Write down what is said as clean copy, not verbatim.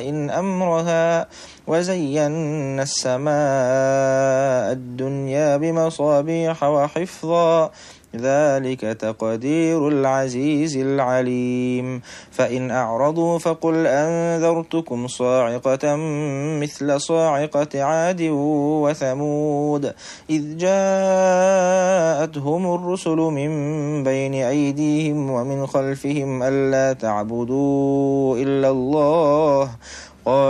سماء أمرها وزينا السماء الدنيا بمصابيح وحفظا ذلك تقدير العزيز العليم فإن أعرضوا فقل أنذرتكم صاعقة مثل صاعقة عاد وثمود إذ جاءتهم الرسل من بين أيديهم ومن خلفهم ألا تعبدوا إلا الله